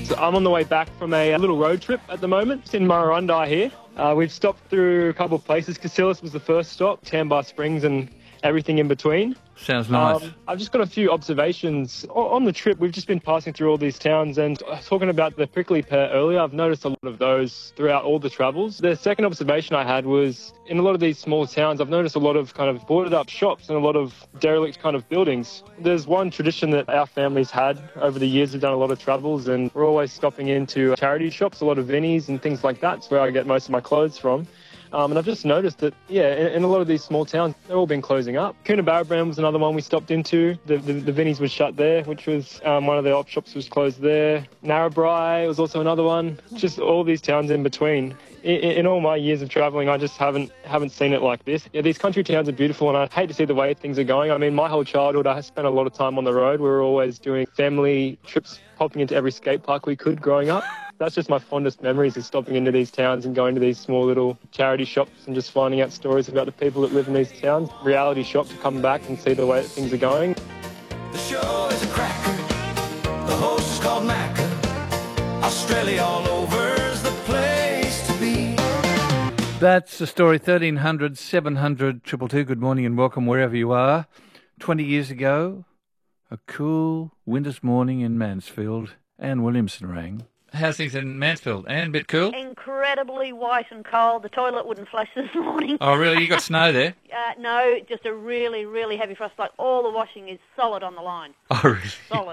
I'm on the way back from a little road trip at the moment. It's in Murrurundi here. We've stopped through a couple of places. Cassillis was the first stop, Tambar Springs and everything in between. Sounds nice. I've just got a few observations. On the trip, we've just been passing through all these towns, and talking about the prickly pear earlier, I've noticed a lot of those throughout all the travels. The second observation I had was, in a lot of these small towns, I've noticed a lot of kind of boarded up shops and a lot of derelict kind of buildings. There's one tradition that our family's had over the years. We've done a lot of travels, and we're always stopping into charity shops, a lot of Vinnies and things like that. That's where I get most of my clothes from. And I've just noticed that, in a lot of these small towns, they've all been closing up. Coonabarabran was another one we stopped into. The Vinnies was shut there, which was one of the op shops was closed there. Narrabri was also another one. Just all these towns in between. In all my years of travelling, I just haven't seen it like this. Yeah, these country towns are beautiful, and I hate to see the way things are going. I mean, my whole childhood, I spent a lot of time on the road. We were always doing family trips, popping into every skate park we could growing up. That's just my fondest memories, is stopping into these towns and going to these small little charity shops and just finding out stories about the people that live in these towns. Reality shock to come back and see the way that things are going. The show is a cracker. The host is called Macca. Australia all over's the place to be. That's the story. 1300 700 222. Good morning and welcome wherever you are. 20 years ago, a cool winter's morning in Mansfield. Anne Williamson rang. How's things in Mansfield? Anne, a bit cool? Incredibly white and cold. The toilet wouldn't flush this morning. Oh, really? You got snow there? No, just a really, really heavy frost. Like, all the washing is solid on the line. Oh, really? Solid.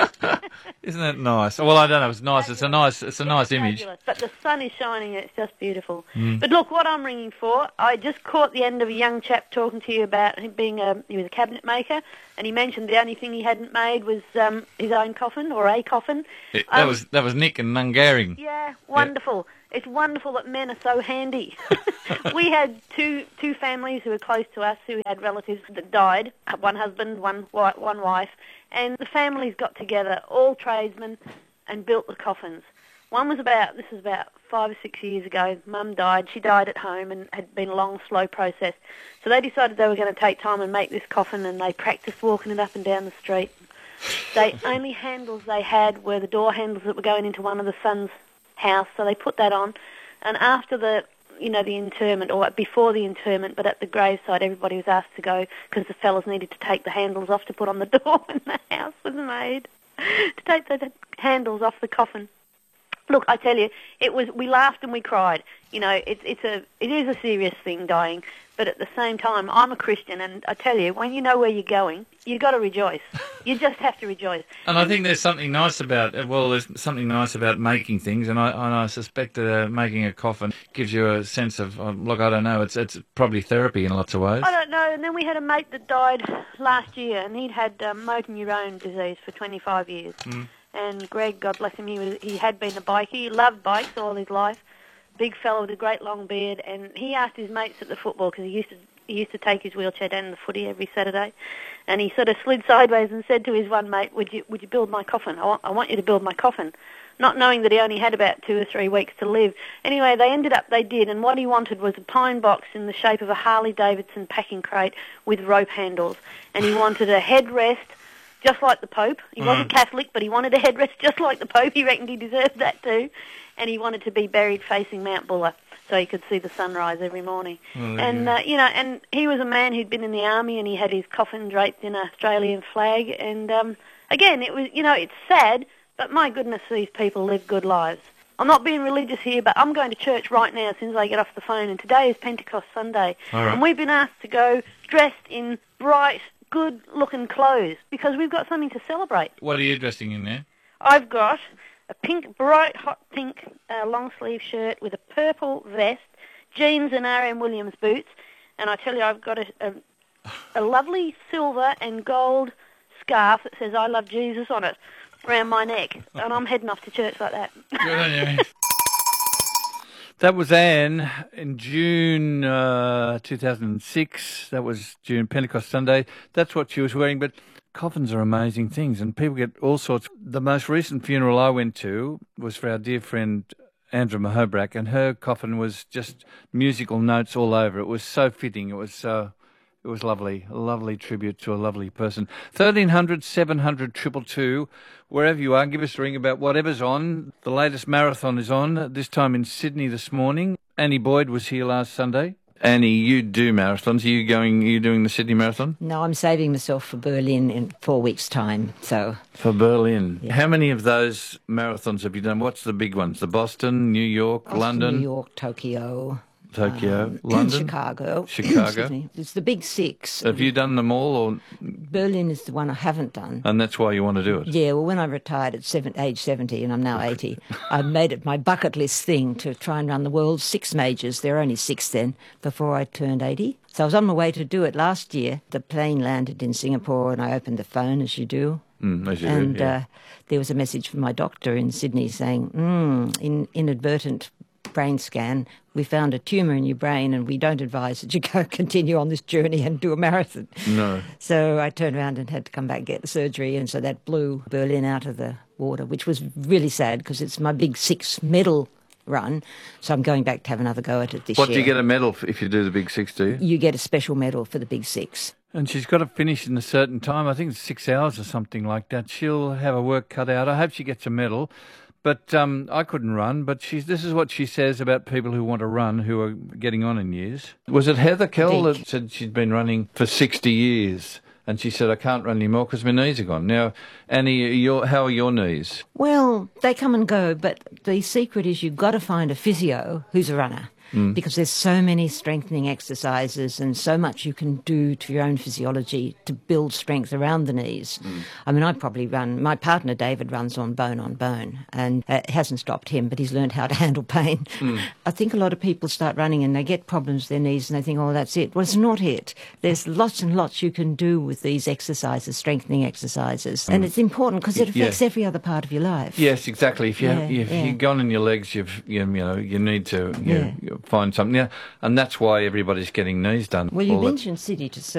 Isn't that nice? Well, I don't know. It's nice. It's a nice image. Fabulous. But the sun is shining. It's just beautiful. But look, what I'm ringing for, I just caught the end of a young chap talking to you about him being he was a cabinet maker, and he mentioned the only thing he hadn't made was his own coffin, or a coffin. That was Nick and Nungaring. Yeah, wonderful. Yeah. It's wonderful that men are so handy. We had two families who were close to us who had relatives that died, one husband, one wife, and the families got together, all tradesmen, and built the coffins. This was about 5 or 6 years ago. Mum died. She died at home and had been a long, slow process. So they decided they were going to take time and make this coffin, and they practiced walking it up and down the street. The only handles they had were the door handles that were going into one of the son's house, so they put that on. And after the interment, or before the interment, but at the graveside, everybody was asked to go because the fellas needed to take the handles off to put on the door when the house was made, to take the handles off the coffin. Look, I tell you, we laughed and we cried. You know, it is a serious thing, dying, but at the same time, I'm a Christian, and I tell you, when you know where you're going, you've got to rejoice. You just have to rejoice. And I think there's something nice about making things, and I suspect that making a coffin gives you a sense of, look, I don't know, it's probably therapy in lots of ways. I don't know. And then we had a mate that died last year, and he'd had motor neurone disease for 25 years. And Greg, God bless him, he had been a biker. He loved bikes all his life. Big fellow with a great long beard. And he asked his mates at the football, because he used to take his wheelchair down to the footy every Saturday. And he sort of slid sideways and said to his one mate, would you build my coffin? I want you to build my coffin. Not knowing that he only had about 2 or 3 weeks to live. Anyway, they did. And what he wanted was a pine box in the shape of a Harley-Davidson packing crate with rope handles. And he wanted a headrest, just like the Pope. He wasn't Catholic, but he wanted a headrest just like the Pope. He reckoned he deserved that too. And he wanted to be buried facing Mount Buller so he could see the sunrise every morning. And he was a man who'd been in the army, and he had his coffin draped in an Australian flag. And again, it was, it's sad, but my goodness, these people live good lives. I'm not being religious here, but I'm going to church right now as soon as I get off the phone. And today is Pentecost Sunday. All right. And we've been asked to go dressed in bright, good-looking clothes because we've got something to celebrate. What are you dressing in there? I've got a bright, hot pink long-sleeve shirt with a purple vest, jeans and R.M. Williams boots, and I tell you, I've got a lovely silver and gold scarf that says I love Jesus on it around my neck, and I'm heading off to church like that. Good on you. That was Anne in June 2006. That was June, Pentecost Sunday. That's what she was wearing. But coffins are amazing things, and people get all sorts. The most recent funeral I went to was for our dear friend Andrew Mahobrak, and her coffin was just musical notes all over. It was so fitting. It was It was lovely, a lovely tribute to a lovely person. 1300 700 222, wherever you are, give us a ring about whatever's on. The latest marathon is on, this time in Sydney this morning. Annie Boyd was here last Sunday. Annie, you do marathons. Are you doing the Sydney Marathon? No, I'm saving myself for Berlin in 4 weeks' time. So For Berlin. Yeah. How many of those marathons have you done? What's the big ones? The Boston, New York, London? New York, Tokyo, Tokyo, London? Chicago. Chicago. Excuse me. It's the big six. Have you done them all, or Berlin is the one I haven't done. and that's why you want to do it? Yeah, well, when I retired at age 70, and I'm now 80, I made it my bucket list thing to try and run the world's 6 majors. There were only 6 then, before I turned 80. So I was on my way to do it last year. The plane landed in Singapore, and I opened the phone, as you do. As you And do, yeah. there was a message from my doctor in Sydney saying, in inadvertent brain scan, we found a tumour in your brain and we don't advise that you go continue on this journey and do a marathon. No. So I turned around and had to come back and get the surgery, and so that blew Berlin out of the water, which was really sad because it's my big 6 medal run. So I'm going back to have another go at it this What year. do you get a medal if you do the Big Six, do you? You get a special medal for the big 6. And she's got to finish in a certain time. I think it's 6 hours or something like that. She'll have her work cut out. I hope she gets a medal. But I couldn't run. But this is what she says about people who want to run who are getting on in years. Was it Heather Kell that said she'd been running for 60 years? And she said, I can't run anymore because my knees are gone. Now, Annie, how are your knees? Well, they come and go, but the secret is you've got to find a physio who's a runner. Because there's so many strengthening exercises and so much you can do to your own physiology to build strength around the knees. I mean, I probably run, my partner David runs on bone, and it hasn't stopped him, but he's learned how to handle pain. I think a lot of people start running and they get problems with their knees and they think, oh, that's it. Well, it's not it. There's lots and lots you can do with these exercises, strengthening exercises. And it's important because it affects every other part of your life. Yes, exactly. If you've gone in your legs, you need to find something. Yeah, and that's why everybody's getting knees done. Well, you mentioned City to